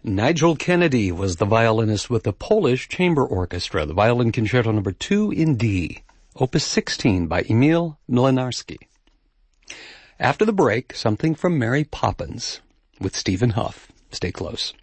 Nigel Kennedy was the violinist with the Polish Chamber Orchestra, the Violin Concerto No. 2 in D, Opus 16 by Emil Mlynarski. After the break, something from Mary Poppins with Stephen Huff. Stay close.